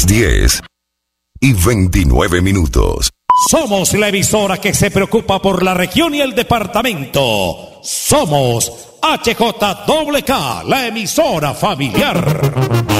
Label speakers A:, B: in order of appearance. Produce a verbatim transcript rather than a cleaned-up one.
A: las diez y veintinueve minutos.
B: Somos la emisora que se preocupa por la región y el departamento. Somos H J K K, la emisora familiar.